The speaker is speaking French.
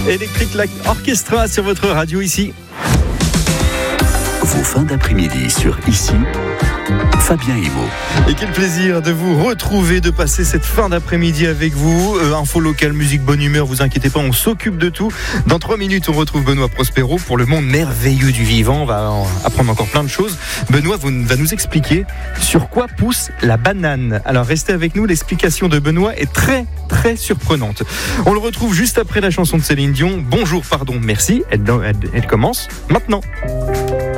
Electric Light Orchestra sur votre radio ici. Vos fins d'après-midi sur Ici, Fabien Emo. Et quel plaisir de vous retrouver, de passer cette fin d'après-midi avec vous. Info locale, musique, bonne humeur, vous inquiétez pas, on s'occupe de tout. Dans 3 minutes, on retrouve Benoît Prospero pour le monde merveilleux du vivant. On va apprendre encore plein de choses. Benoît va nous expliquer sur quoi pousse la banane. Alors restez avec nous, l'explication de Benoît est très très surprenante. On le retrouve juste après la chanson de Céline Dion. Bonjour, pardon, merci. Elle commence maintenant.